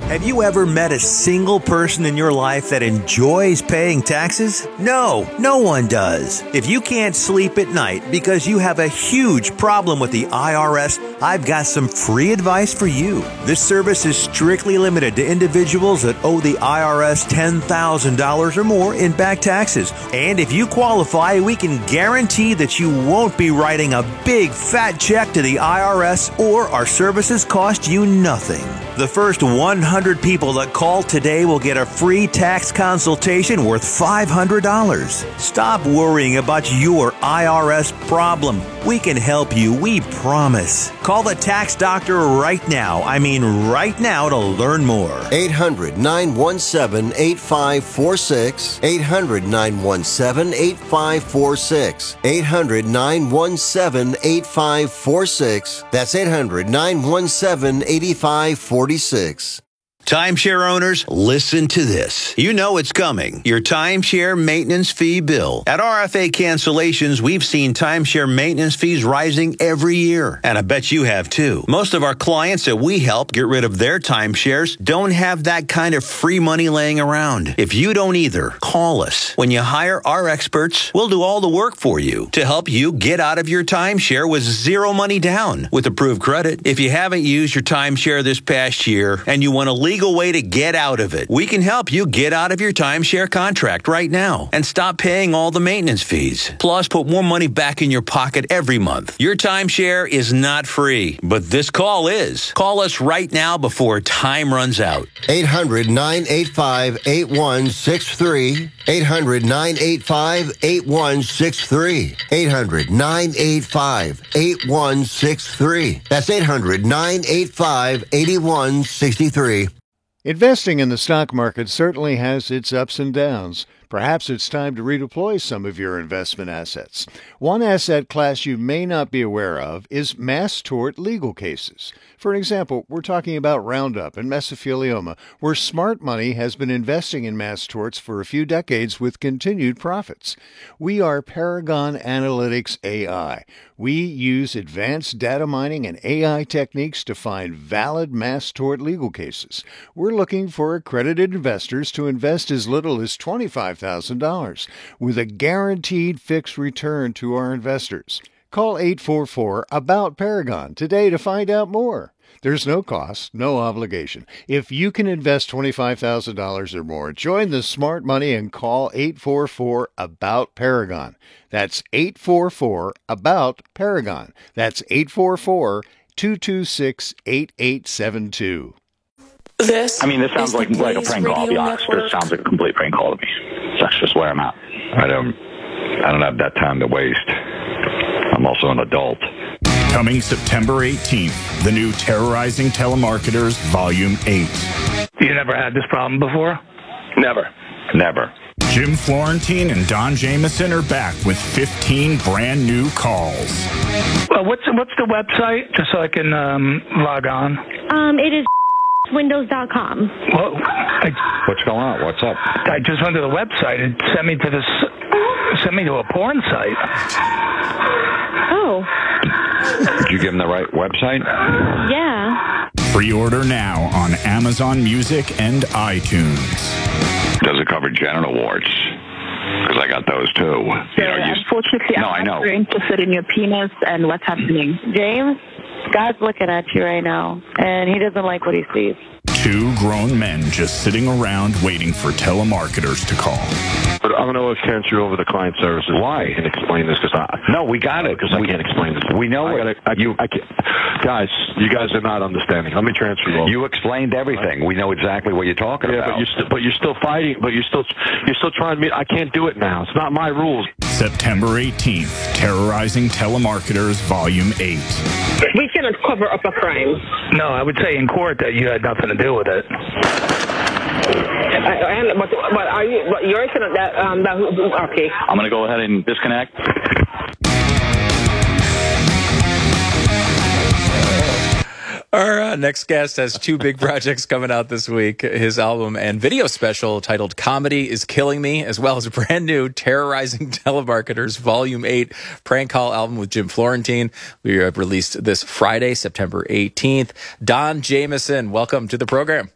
Have you ever met a single person in your life that enjoys paying taxes? No one does. If you can't sleep at night because you have a huge problem with the IRS, I've got some free advice for you. This service is strictly limited to individuals that owe the IRS $10,000 or more in back taxes. And if you qualify, we can guarantee that you won't be writing a big fat check to the IRS, or our services cost you nothing. The first 100 people that call today will get a free tax consultation worth $500. Stop worrying about your IRS problem. We can help you, we promise. Call the tax doctor right now. I mean right now, to learn more. 800-917-8546. 800-917-8546. 800-917-8546. That's 800-917-8546. Timeshare owners, listen to this. You know it's coming. Your timeshare maintenance fee bill. At RFA Cancellations, we've seen timeshare maintenance fees rising every year. And I bet you have too. Most of our clients that we help get rid of their timeshares don't have that kind of free money laying around. If you don't either, call us. When you hire our experts, we'll do all the work for you to help you get out of your timeshare with zero money down with approved credit. If you haven't used your timeshare this past year and you want a legal way to get out of it, we can help you get out of your timeshare contract right now and stop paying all the maintenance fees. Plus, put more money back in your pocket every month. Your timeshare is not free, but this call is. Call us right now before time runs out. 800-985-8163. 800-985-8163. 800-985-8163. That's 800-985-8163. Investing in the stock market certainly has its ups and downs. Perhaps it's time to redeploy some of your investment assets. One asset class you may not be aware of is mass tort legal cases. For example, we're talking about Roundup and mesothelioma, where smart money has been investing in mass torts for a few decades with continued profits. We are Paragon Analytics AI. We use advanced data mining and AI techniques to find valid mass tort legal cases. We're looking for accredited investors to invest as little as $25,000 with a guaranteed fixed return to our investors. Call 844-ABOUT-PARAGON today to find out more. There's no cost, no obligation. If you can invest $25,000 or more, join the smart money and call 844-ABOUT-PARAGON. That's 844-ABOUT-PARAGON. That's 844-226-8872. This sounds like a prank call, to be honest. This sounds like a complete prank call to me. That's just where I'm at. I don't have that time to waste. I'm also an adult. Coming September 18th, the new Terrorizing Telemarketers Volume 8. You never had this problem before? Never. Jim Florentine and Don Jameson are back with 15 brand new calls. Well, what's the website, just so I can log on? It is windows.com. Well, What's going on? What's up? I just went to the website. It sent me to a porn site. Oh. Did you give them the right website? Yeah. Pre-order now on Amazon Music and iTunes. Does it cover genital warts? Because I got those too. Unfortunately, I'm not very interested in your penis and what's happening. James, God's looking at you right now, and he doesn't like what he sees. Two grown men just sitting around waiting for telemarketers to call. But I'm going to transfer you over to client services. Why? I can explain this because we got it. Because I can't explain this. We know it. Guys, you guys are not understanding. Let me transfer you over. You explained everything. We know exactly what you're talking about. But you're still fighting. But you're still trying to meet. I can't do it now. It's not my rules. September 18th, Terrorizing Telemarketers Volume 8. We cannot cover up a crime. No, I would say in court that you had nothing to do with it. But are you? You're saying that? Okay. I'm going to go ahead and disconnect. Our next guest has two big projects coming out this week. His album and video special titled Comedy is Killing Me, as well as a brand new Terrorizing Telemarketers Volume 8 prank call album with Jim Florentine. We have released this Friday, September 18th. Don Jameson, welcome to the program.